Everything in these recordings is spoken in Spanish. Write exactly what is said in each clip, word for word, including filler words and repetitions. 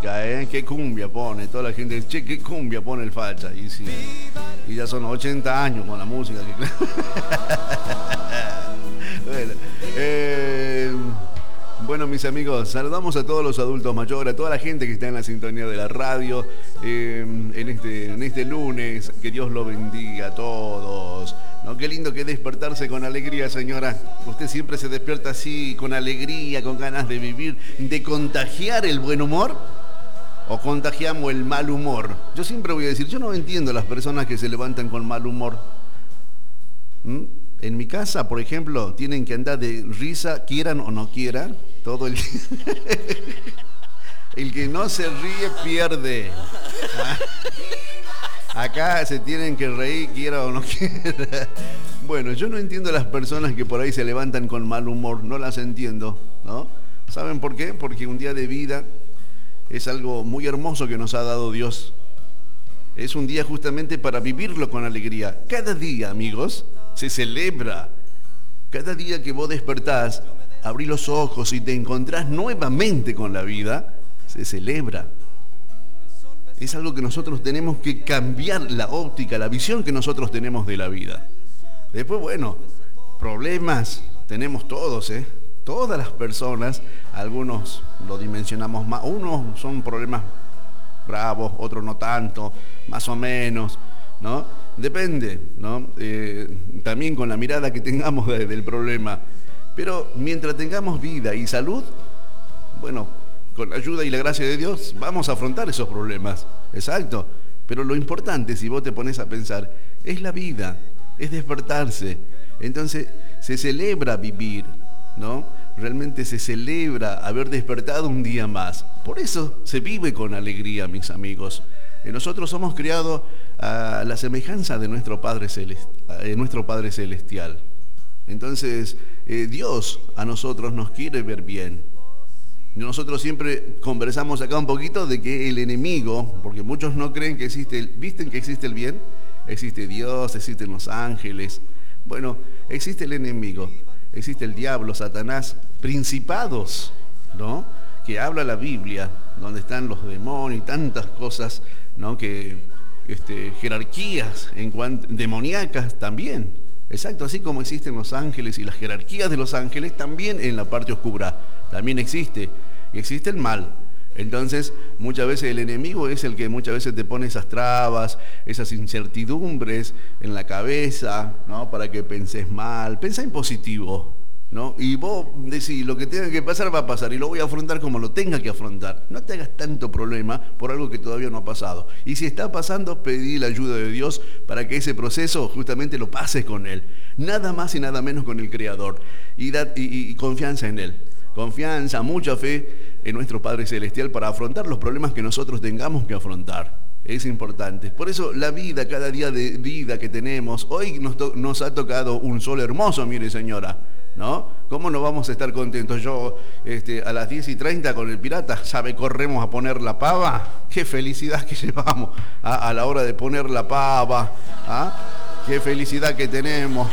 música, ¿eh? Qué cumbia pone. Toda la gente dice, che, qué cumbia pone el facha. Y, sí, y ya son ochenta años con la música. Que... bueno, eh... Bueno, mis amigos, saludamos a todos los adultos mayores, a toda la gente que está en la sintonía de la radio eh, en, este, en este lunes. Que Dios lo bendiga a todos. ¿No? Qué lindo que es despertarse con alegría, señora. Usted siempre se despierta así, con alegría, con ganas de vivir, de contagiar el buen humor. ¿O contagiamos el mal humor? Yo siempre voy a decir, yo no entiendo a las personas que se levantan con mal humor. ¿Mm? En mi casa, por ejemplo, tienen que andar de risa, quieran o no quieran, todo el día. El que no se ríe pierde. ¿Ah? Acá se tienen que reír, quiera o no quiera. Bueno, yo no entiendo a las personas que por ahí se levantan con mal humor, no las entiendo, ¿no? ¿Saben por qué? Porque un día de vida es algo muy hermoso que nos ha dado Dios. Es un día justamente para vivirlo con alegría. Cada día, amigos, se celebra. Cada día que vos despertás, abrís los ojos y te encontrás nuevamente con la vida, se celebra. Es algo que nosotros tenemos que cambiar la óptica, la visión que nosotros tenemos de la vida. Después, bueno, problemas tenemos todos, ¿eh? Todas las personas, algunos lo dimensionamos más, unos son problemas bravos, otros no tanto, más o menos, ¿no? Depende, ¿no? Eh, también con la mirada que tengamos de, del problema. Pero mientras tengamos vida y salud, bueno, con la ayuda y la gracia de Dios, vamos a afrontar esos problemas. Exacto. Pero lo importante, si vos te pones a pensar, es la vida, es despertarse. Entonces, se celebra vivir, ¿no? Realmente se celebra haber despertado un día más. Por eso se vive con alegría, mis amigos. Nosotros somos criados a la semejanza de nuestro Padre Celestial, de nuestro Padre Celestial. Entonces, eh, Dios a nosotros nos quiere ver bien. Nosotros siempre conversamos acá un poquito de que el enemigo, porque muchos no creen que existe, el, ¿visten que existe el bien? Existe Dios, existen los ángeles. Bueno, existe el enemigo, existe el diablo, Satanás, principados, ¿no? Que habla la Biblia, donde están los demonios y tantas cosas, ¿no? Que este, jerarquías en cuanto, demoníacas también. Exacto, así como existen los ángeles y las jerarquías de los ángeles, también en la parte oscura también existe, y existe el mal. Entonces, muchas veces el enemigo es el que muchas veces te pone esas trabas, esas incertidumbres en la cabeza, ¿no? Para que penses mal, pensá en positivo, ¿no? Y vos decís, lo que tenga que pasar va a pasar y lo voy a afrontar como lo tenga que afrontar. No te hagas tanto problema por algo que todavía no ha pasado. Y si está pasando, pedí la ayuda de Dios para que ese proceso justamente lo pases con Él. Nada más y nada menos con el Creador. Y, da, y, y confianza en Él. Confianza, mucha fe en nuestro Padre Celestial para afrontar los problemas que nosotros tengamos que afrontar. Es importante. Por eso la vida, cada día de vida que tenemos, hoy nos, to- nos ha tocado un sol hermoso, mire señora, ¿no? ¿Cómo no vamos a estar contentos? Yo este, a las diez y treinta con el pirata, ¿sabe? Corremos a poner la pava. ¡Qué felicidad que llevamos a, a la hora de poner la pava! ¿Ah? ¡Qué felicidad que tenemos!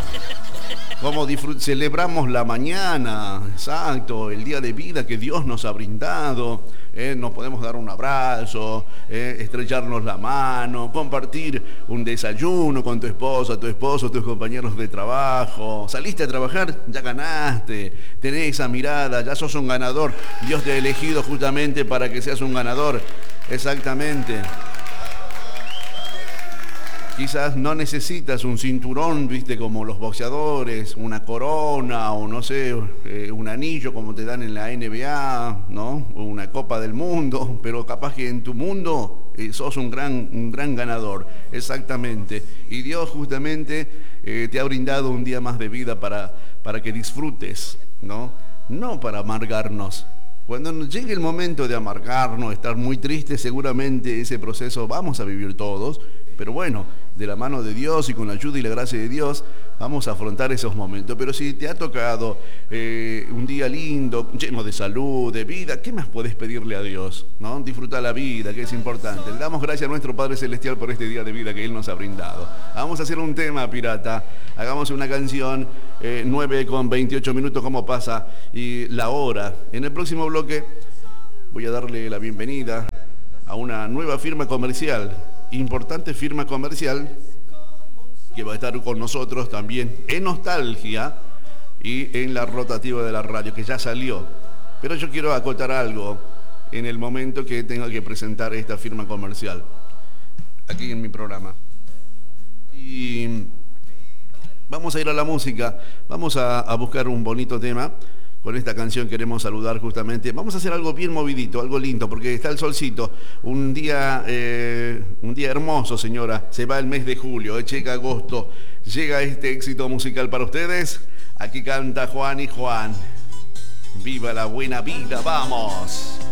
Cómo disfrut- celebramos la mañana, exacto, el día de vida que Dios nos ha brindado. Eh, nos podemos dar un abrazo, eh, estrecharnos la mano, compartir un desayuno con tu esposa, tu esposo, tus compañeros de trabajo. Saliste a trabajar, ya ganaste, tenés esa mirada, ya sos un ganador. Dios te ha elegido justamente para que seas un ganador, exactamente. Quizás no necesitas un cinturón, viste, como los boxeadores, una corona o no sé, eh, un anillo como te dan en la N B A, ¿no? O una Copa del Mundo, pero capaz que en tu mundo eh, sos un gran, un gran ganador, exactamente. Y Dios justamente eh, te ha brindado un día más de vida para, para que disfrutes, ¿no? No para amargarnos. Cuando llegue el momento de amargarnos, estar muy tristes, seguramente ese proceso vamos a vivir todos, pero bueno, de la mano de Dios y con la ayuda y la gracia de Dios, vamos a afrontar esos momentos. Pero si te ha tocado eh, un día lindo, lleno de salud, de vida, ¿qué más podés pedirle a Dios? ¿No? Disfrutar la vida, que es importante. Le damos gracias a nuestro Padre Celestial por este día de vida que Él nos ha brindado. Vamos a hacer un tema, pirata. Hagamos una canción, eh, nueve con veintiocho minutos, ¿cómo pasa? Y la hora. En el próximo bloque voy a darle la bienvenida a una nueva firma comercial, importante firma comercial, que va a estar con nosotros también en Nostalgia y en la rotativa de la radio, que ya salió. Pero yo quiero acotar algo en el momento que tenga que presentar esta firma comercial, aquí en mi programa. Y vamos a ir a la música, vamos a, a buscar un bonito tema. Con esta canción queremos saludar justamente. Vamos a hacer algo bien movidito, algo lindo, porque está el solcito. Un día, eh, un día hermoso, señora. Se va el mes de julio, eh, llega agosto. Llega este éxito musical para ustedes. Aquí canta Juan y Juan. ¡Viva la buena vida! ¡Vamos!